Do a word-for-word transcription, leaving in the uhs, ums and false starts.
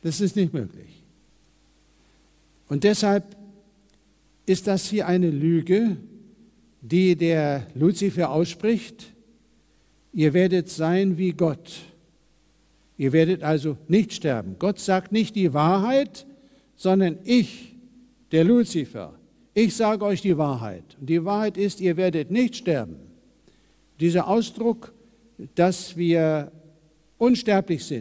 Das ist nicht möglich. Und deshalb ist das hier eine Lüge, die der Luzifer ausspricht. Ihr werdet sein wie Gott. Ihr werdet also nicht sterben. Gott sagt nicht die Wahrheit, sondern ich, der Luzifer, ich sage euch die Wahrheit. Und die Wahrheit ist, ihr werdet nicht sterben. Dieser Ausdruck, dass wir unsterblich sind,